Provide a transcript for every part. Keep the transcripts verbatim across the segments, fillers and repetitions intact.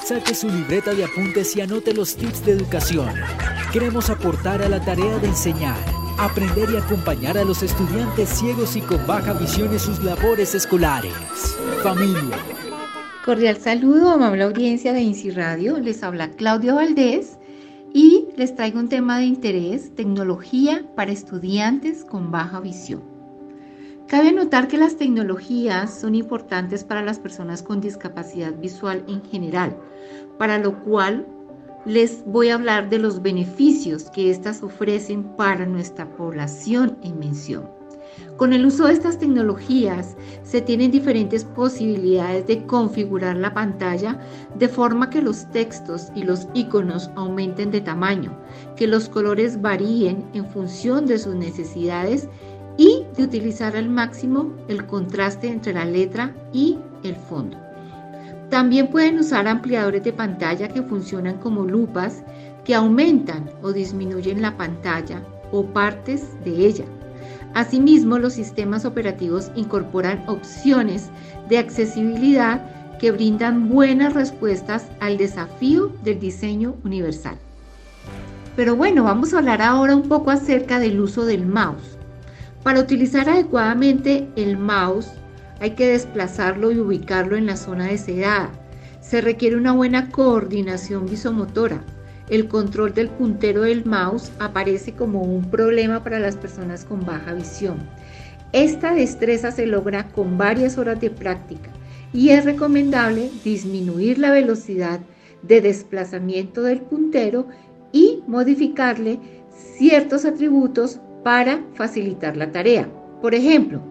Saque su libreta de apuntes y anote los tips de educación. Queremos aportar a la tarea de enseñar, aprender y acompañar a los estudiantes ciegos y con baja visión en sus labores escolares. Familia. Cordial saludo, amable audiencia de INSI Radio. Les habla Claudia Valdés y les traigo un tema de interés: tecnología para estudiantes con baja visión. Cabe notar que las tecnologías son importantes para las personas con discapacidad visual en general, para lo cual les voy a hablar de los beneficios que éstas ofrecen para nuestra población en mención. Con el uso de estas tecnologías se tienen diferentes posibilidades de configurar la pantalla de forma que los textos y los iconos aumenten de tamaño, que los colores varíen en función de sus necesidades y de utilizar al máximo el contraste entre la letra y el fondo. También pueden usar ampliadores de pantalla que funcionan como lupas que aumentan o disminuyen la pantalla o partes de ella. Asimismo, los sistemas operativos incorporan opciones de accesibilidad que brindan buenas respuestas al desafío del diseño universal. Pero bueno, vamos a hablar ahora un poco acerca del uso del mouse. Para utilizar adecuadamente el mouse hay que desplazarlo y ubicarlo en la zona deseada. Se requiere una buena coordinación visomotora. El control del puntero del mouse aparece como un problema para las personas con baja visión. Esta destreza se logra con varias horas de práctica y es recomendable disminuir la velocidad de desplazamiento del puntero y modificarle ciertos atributos para facilitar la tarea. Por ejemplo,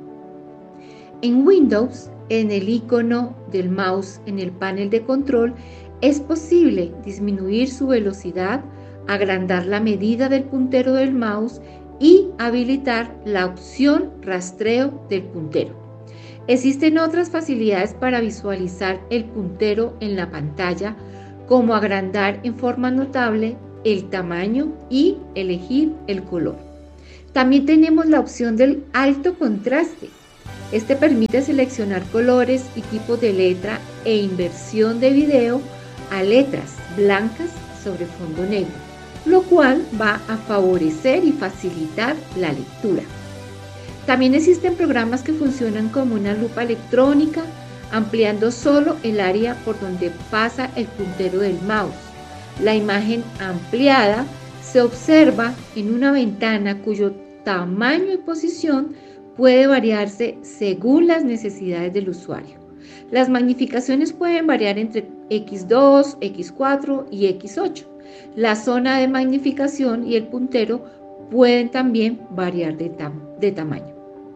en Windows, en el icono del mouse en el panel de control, es posible disminuir su velocidad, agrandar la medida del puntero del mouse y habilitar la opción rastreo del puntero. Existen otras facilidades para visualizar el puntero en la pantalla, como agrandar en forma notable el tamaño y elegir el color. También tenemos la opción del alto contraste. Este permite seleccionar colores y tipos de letra e inversión de video a letras blancas sobre fondo negro, lo cual va a favorecer y facilitar la lectura. También existen programas que funcionan como una lupa electrónica, ampliando solo el área por donde pasa el puntero del mouse. La imagen ampliada se observa en una ventana cuyo tamaño y posición puede variarse según las necesidades del usuario. Las magnificaciones pueden variar entre equis dos, equis cuatro y equis ocho. La zona de magnificación y el puntero pueden también variar de, tam- de tamaño.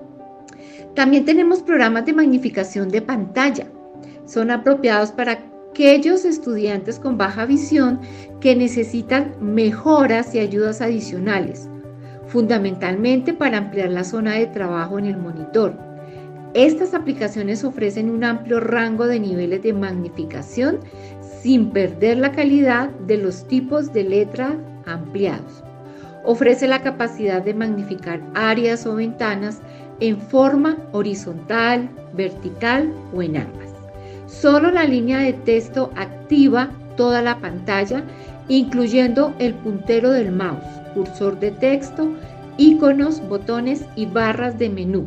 También tenemos programas de magnificación de pantalla. Son apropiados para aquellos estudiantes con baja visión que necesitan mejoras y ayudas adicionales, fundamentalmente para ampliar la zona de trabajo en el monitor. Estas aplicaciones ofrecen un amplio rango de niveles de magnificación sin perder la calidad de los tipos de letra ampliados. Ofrece la capacidad de magnificar áreas o ventanas en forma horizontal, vertical o en ambas. Solo la línea de texto activa toda la pantalla, incluyendo el puntero del mouse, cursor de texto, iconos, botones y barras de menú.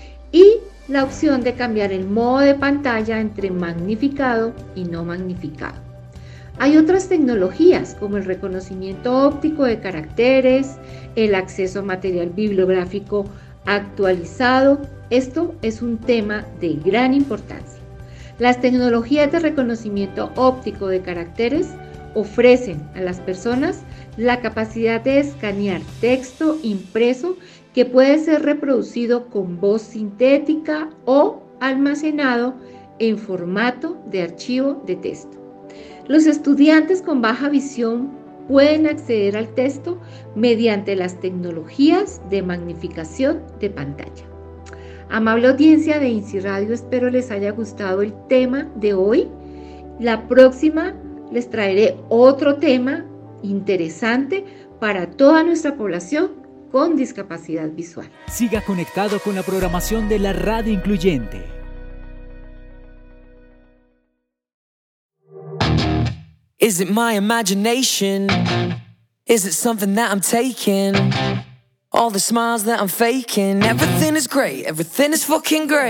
Y la opción de cambiar el modo de pantalla entre magnificado y no magnificado. Hay otras tecnologías como el reconocimiento óptico de caracteres, el acceso a material bibliográfico actualizado. Esto es un tema de gran importancia. Las tecnologías de reconocimiento óptico de caracteres ofrecen a las personas la capacidad de escanear texto impreso que puede ser reproducido con voz sintética o almacenado en formato de archivo de texto. Los estudiantes con baja visión pueden acceder al texto mediante las tecnologías de magnificación de pantalla. Amable audiencia de INSI Radio, espero les haya gustado el tema de hoy. La próxima les traeré otro tema interesante para toda nuestra población con discapacidad visual. Siga conectado con la programación de la Radio Incluyente. Is it my imagination? Is it something that I'm taking? All the smiles that I'm faking. Everything is great, everything is fucking great.